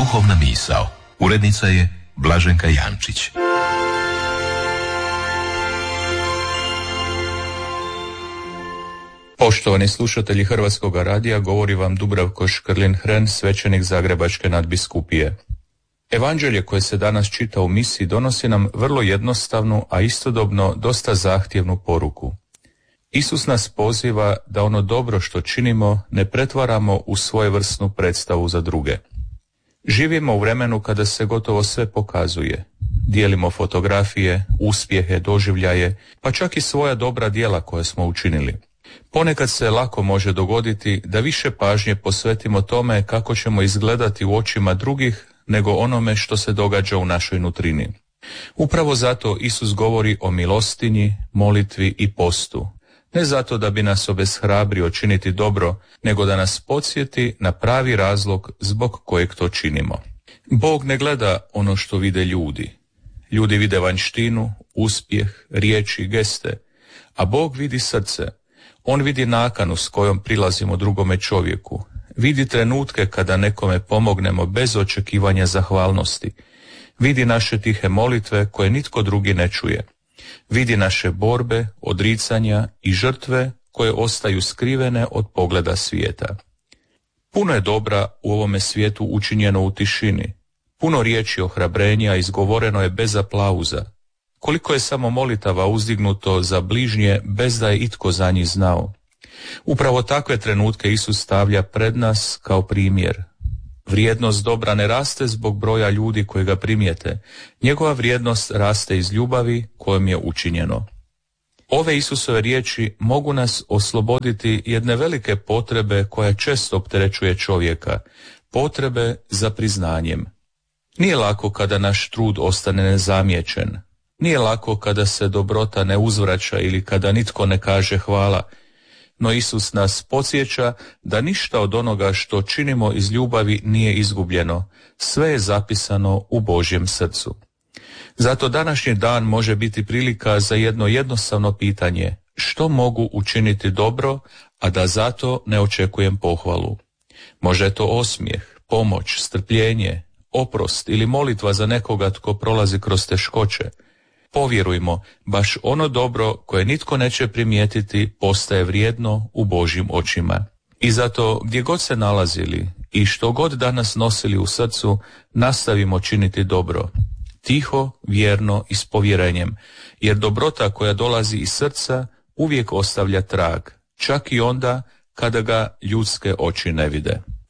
Duhovna misao. Urednica je Blaženka Jančić. Poštovani slušatelji Hrvatskog radija, govori vam Dubravko Škrlin-Hren, svećenik Zagrebačke nadbiskupije. Evanđelje koje se danas čita u misiji donosi nam vrlo jednostavnu, a istodobno dosta zahtjevnu poruku. Isus nas poziva da ono dobro što činimo ne pretvaramo u svojevrsnu predstavu za druge. Živimo u vremenu kada se gotovo sve pokazuje. Dijelimo fotografije, uspjehe, doživljaje, pa čak i svoja dobra djela koje smo učinili. Ponekad se lako može dogoditi da više pažnje posvetimo tome kako ćemo izgledati u očima drugih nego onome što se događa u našoj nutrini. Upravo zato Isus govori o milostinji, molitvi i postu. Ne zato da bi nas obeshrabrio činiti dobro, nego da nas podsjeti na pravi razlog zbog kojeg to činimo. Bog ne gleda ono što vide ljudi. Ljudi vide vanjštinu, uspjeh, riječi, geste, a Bog vidi srce. On vidi nakanu s kojom prilazimo drugome čovjeku. Vidi trenutke kada nekome pomognemo bez očekivanja zahvalnosti. Vidi naše tihe molitve koje nitko drugi ne čuje. Vidi naše borbe, odricanja i žrtve koje ostaju skrivene od pogleda svijeta. Puno je dobra u ovome svijetu učinjeno u tišini. Puno riječi ohrabrenja izgovoreno je bez aplauza. Koliko je samo molitava uzdignuto za bližnje bez da je itko za njih znao. Upravo takve trenutke Isus stavlja pred nas kao primjer. Vrijednost dobra ne raste zbog broja ljudi koji ga primijete. Njegova vrijednost raste iz ljubavi kojom je učinjeno. Ove Isusove riječi mogu nas osloboditi jedne velike potrebe koja često opterećuje čovjeka, potrebe za priznanjem. Nije lako kada naš trud ostane nezamijećen. Nije lako kada se dobrota ne uzvraća ili kada nitko ne kaže hvala. No Isus nas podsjeća da ništa od onoga što činimo iz ljubavi nije izgubljeno. Sve je zapisano u Božjem srcu. Zato današnji dan može biti prilika za jedno jednostavno pitanje: što mogu učiniti dobro, a da zato ne očekujem pohvalu? Može je to osmijeh, pomoć, strpljenje, oprost ili molitva za nekoga tko prolazi kroz teškoće. Povjerujmo, baš ono dobro koje nitko neće primijetiti postaje vrijedno u Božjim očima. I zato gdje god se nalazili i što god danas nosili u srcu, nastavimo činiti dobro. Tiho, vjerno i s povjerenjem, jer dobrota koja dolazi iz srca uvijek ostavlja trag, čak i onda kada ga ljudske oči ne vide.